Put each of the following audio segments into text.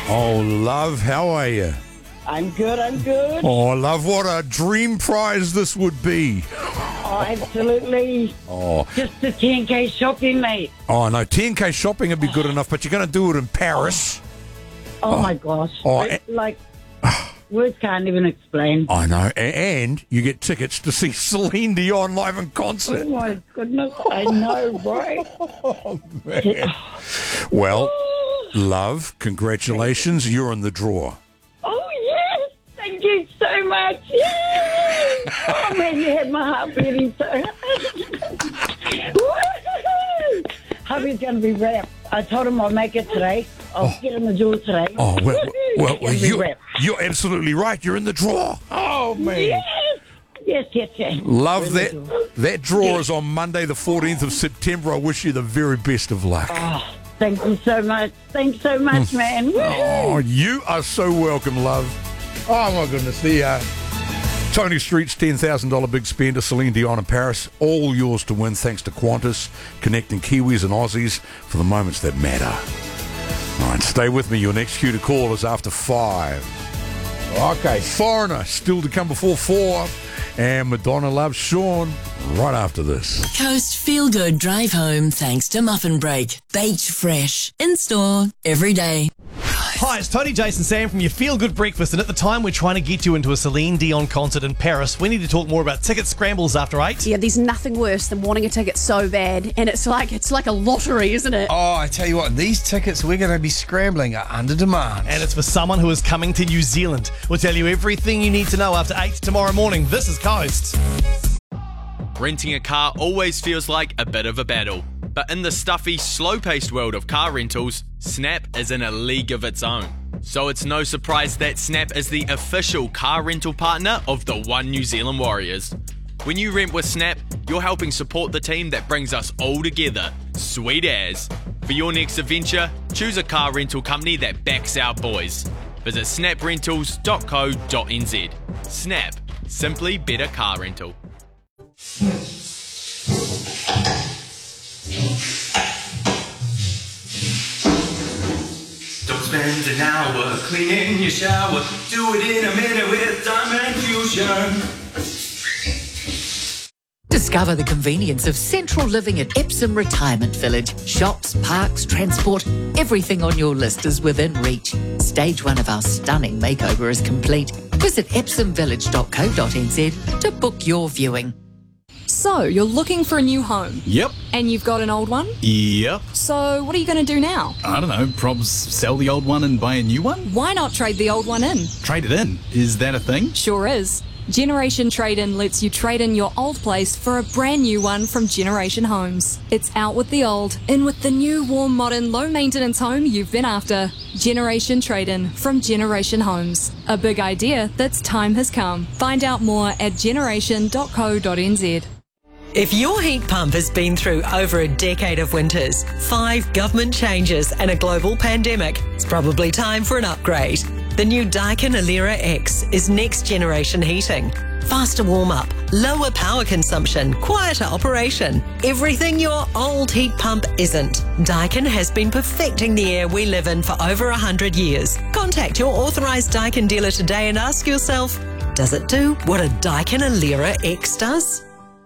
Oh, love, how are you? I'm good. Oh, love, what a dream prize this would be. Oh, absolutely. Oh, Just the 10K shopping, mate. oh no, 10K shopping would be good enough, but you're going to do it in Paris. Oh my gosh. Oh, It's like, words can't even explain. I know, and you get tickets to see Celine Dion live in concert. Oh my goodness, I know, right? Oh, man. Well, love, congratulations, you're in the draw. Oh, yes. Thank you so much. Yes. Oh, man, you had my heart beating so hard. Hubby's going to be wrapped. I told him I'll make it today. I'll get in the door today. Oh, well It's gonna be you're absolutely right. You're in the draw. Oh, man. Yes. Love that. That draw is on Monday, the 14th of September. I wish you the very best of luck. Oh, thank you so much. Thanks so much, man. Oh, you are so welcome, love. Oh, my goodness. The Tony Street's $10,000 big spender, Celine Dion in Paris, all yours to win thanks to Qantas, connecting Kiwis and Aussies for the moments that matter. All right, stay with me. Your next cue to call is after 5. Okay, Foreigner still to come before 4. And Madonna loves Sean right after this. Coast Feel Good Drive Home thanks to Muffin Break. Baked fresh. In store every day. Hi, it's Tony, Jason, Sam from your Feel Good Breakfast, and at the time we're trying to get you into a Celine Dion concert in Paris. We need to talk more about ticket scrambles after 8. Yeah, there's nothing worse than wanting a ticket so bad, and it's like a lottery, isn't it? Oh, I tell you what, these tickets we're going to be scrambling are under demand. And it's for someone who is coming to New Zealand. We'll tell you everything you need to know after 8 tomorrow morning. This is Coast. Renting a car always feels like a bit of a battle. But in the stuffy, slow-paced world of car rentals, Snap is in a league of its own. So it's no surprise that Snap is the official car rental partner of the One New Zealand Warriors. When you rent with Snap, you're helping support the team that brings us all together. Sweet as. For your next adventure, choose a car rental company that backs our boys. Visit snaprentals.co.nz. Snap. Simply better car rental. Don't spend an hour cleaning your shower. Do it in a minute with Diamond Fusion. Discover the convenience of central living at Epsom Retirement Village. Shops, parks, transport, everything on your list is within reach. Stage 1 of our stunning makeover is complete. Visit epsomvillage.co.nz to book your viewing. So, you're looking for a new home? Yep. And you've got an old one? Yep. So, what are you going to do now? I don't know, probs sell the old one and buy a new one? Why not trade the old one in? Trade it in? Is that a thing? Sure is. Generation Trade-In lets you trade in your old place for a brand new one from Generation Homes. It's out with the old, in with the new, warm, modern, low-maintenance home you've been after. Generation Trade-In from Generation Homes. A big idea that's time has come. Find out more at generation.co.nz. If your heat pump has been through over a decade of winters, 5 government changes and a global pandemic, it's probably time for an upgrade. The new Daikin Alera X is next generation heating. Faster warm-up, lower power consumption, quieter operation. Everything your old heat pump isn't. Daikin has been perfecting the air we live in for over 100 years. Contact your authorised Daikin dealer today and ask yourself, does it do what a Daikin Alera X does?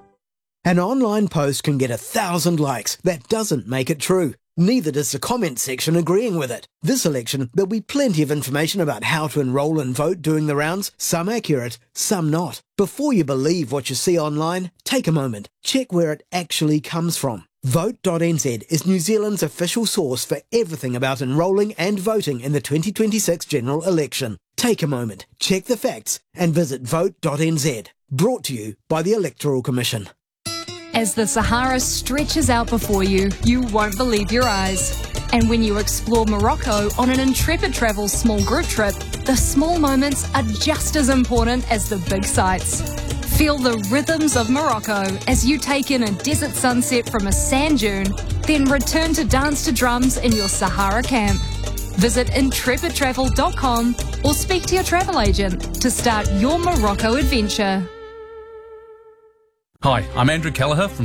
An online post can get 1,000 likes. That doesn't make it true. Neither does the comment section agreeing with it. This election, there'll be plenty of information about how to enrol and vote doing the rounds, some accurate, some not. Before you believe what you see online, take a moment. Check where it actually comes from. Vote.nz is New Zealand's official source for everything about enrolling and voting in the 2026 general election. Take a moment, check the facts, and visit vote.nz. Brought to you by the Electoral Commission. As the Sahara stretches out before you, you won't believe your eyes. And when you explore Morocco on an Intrepid Travel small group trip, the small moments are just as important as the big sights. Feel the rhythms of Morocco as you take in a desert sunset from a sand dune, then return to dance to drums in your Sahara camp. Visit intrepidtravel.com or speak to your travel agent to start your Morocco adventure. Hi, I'm Andrew Kelleher from